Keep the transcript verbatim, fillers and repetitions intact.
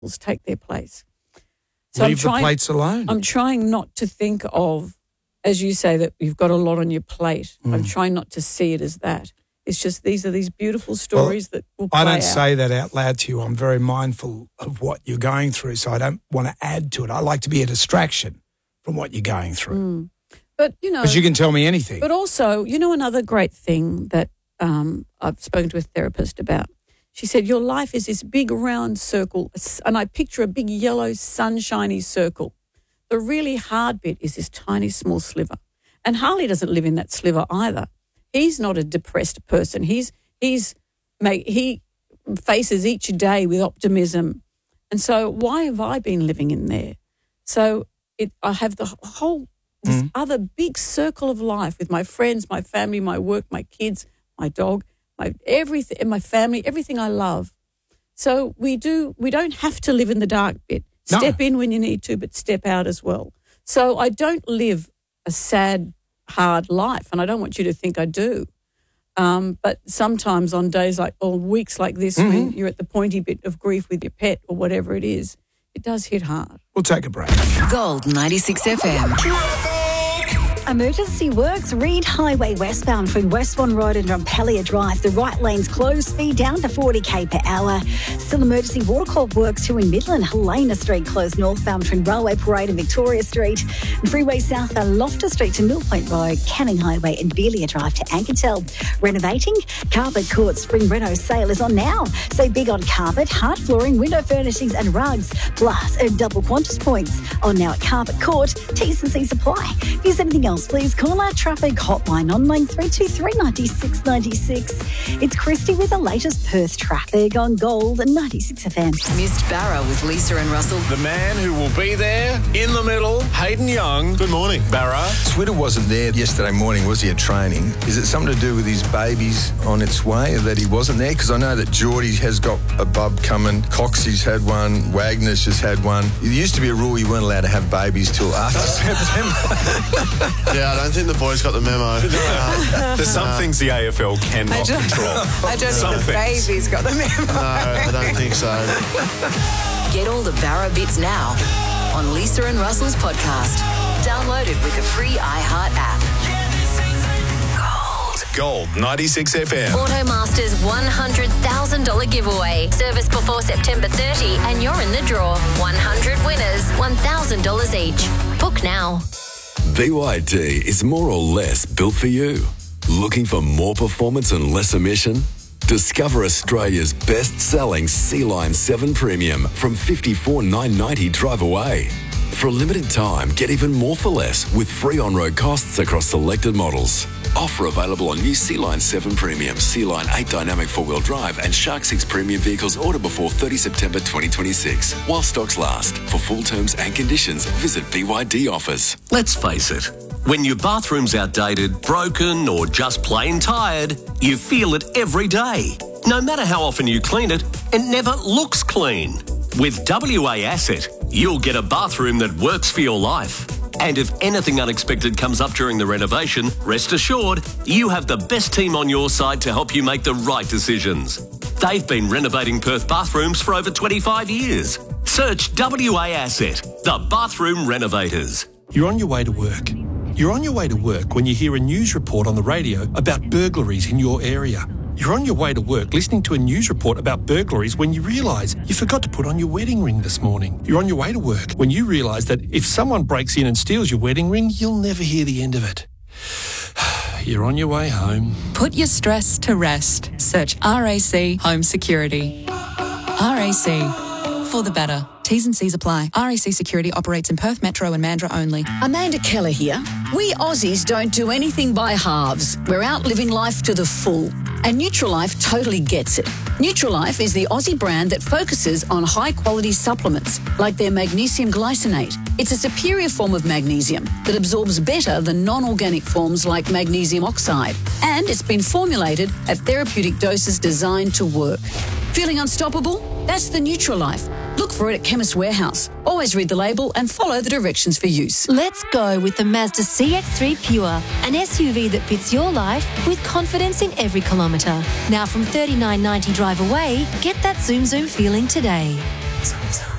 take their place. So Leave I'm trying, the plates alone. I'm trying not to think of, as you say, that you've got a lot on your plate. Mm. I'm trying not to see it as that. It's just these are these beautiful stories well, that will play I don't out. say that out loud to you. I'm very mindful of what you're going through, so I don't want to add to it. I like to be a distraction from what you're going through. Mm. But, you know... But you can tell me anything. But also, you know, another great thing that um, I've spoken to a therapist about, she said, your life is this big round circle, and I picture a big yellow sunshiny circle. The really hard bit is this tiny small sliver. And Harley doesn't live in that sliver either. He's not a depressed person. He's he's he faces each day with optimism. And so why have I been living in there? So it, I have the whole this mm. other big circle of life with my friends, my family, my work, my kids, my dog, my everything, my family, everything I love. So we do we don't have to live in the dark bit. Step no. in when you need to, but step out as well. So I don't live a sad, hard life, and I don't want you to think I do. Um, but sometimes on days like, or weeks like this, mm-hmm. when you're at the pointy bit of grief with your pet or whatever it is, it does hit hard. We'll take a break. Gold ninety-six F M. Emergency works. Reed Highway westbound from Westbourne Road and Drumpelia Drive. The right lane's closed. Speed down to forty k per hour. Still emergency water court works too in Midland. Helena Street closed northbound between Railway Parade and Victoria Street. And freeway south on Loftus Street to Mill Point Road. Canning Highway and Beelia Drive to Ankertel. Renovating? Carpet Court Spring Reno sale is on now. Save big on carpet, hard flooring, window furnishings and rugs. Plus, earn double Qantas points. On now at Carpet Court. T's and C's apply. If there's anything else, please call our traffic hotline on line three two three, nine six nine six. It's Christy with the latest Perth traffic on Gold and ninety-six F M. Missed Barra with Lisa and Russell. The man who will be there in the middle, Hayden Young. Good morning, Barra. Twitter wasn't there yesterday morning, was he, at training? Is it something to do with his babies on its way that he wasn't there? Because I know that Geordie has got a bub coming, Coxie's had one, Wagner's just had one. There used to be a rule you weren't allowed to have babies till after September. Yeah, I don't think the boys got the memo. Uh, There's some uh, things the A F L cannot I control. I don't some think the things. baby's got the memo. No, I don't think so. Get all the Barra bits now on Lisa and Russell's podcast. Download it with the free iHeart app. Gold ninety-six F M. Automasters one hundred thousand dollars giveaway. Service before September thirtieth and you're in the draw. one hundred winners, one thousand dollars each. Book now. B Y D is more or less built for you. Looking for more performance and less emission? Discover Australia's best-selling Sea-Line seven Premium from fifty-four thousand nine hundred ninety dollars drive away. For a limited time, get even more for less with free on-road costs across selected models. Offer available on new Sea-Line seven Premium, Sea-Line eight Dynamic four-wheel drive and Shark six Premium vehicles order before thirtieth September twenty twenty-six. While stocks last. For full terms and conditions, visit B Y D offers. Let's face it, when your bathroom's outdated, broken or just plain tired, you feel it every day. No matter how often you clean it, it never looks clean. With W A Asset, you'll get a bathroom that works for your life. And if anything unexpected comes up during the renovation, rest assured, you have the best team on your side to help you make the right decisions. They've been renovating Perth bathrooms for over twenty-five years. Search W A Asset, the bathroom renovators. You're on your way to work. You're on your way to work when you hear a news report on the radio about burglaries in your area. You're on your way to work listening to a news report about burglaries when you realise you forgot to put on your wedding ring this morning. You're on your way to work when you realise that if someone breaks in and steals your wedding ring, you'll never hear the end of it. You're on your way home. Put your stress to rest. Search R A C Home Security. R A C, for the better. T's and C's apply. R A C Security operates in Perth Metro and Mandurah only. Amanda Keller here. We Aussies don't do anything by halves. We're out living life to the full. And Nutrilife totally gets it. Nutrilife is the Aussie brand that focuses on high-quality supplements, like their magnesium glycinate. It's a superior form of magnesium that absorbs better than non-organic forms like magnesium oxide. And it's been formulated at therapeutic doses designed to work. Feeling unstoppable? That's the Nutrilife. Look for it at Chemist Warehouse. Always read the label and follow the directions for use. Let's go with the Mazda C X three Pure, an S U V that fits your life with confidence in every kilometre. Now from thirty-nine ninety drive away, get that Zoom Zoom feeling today.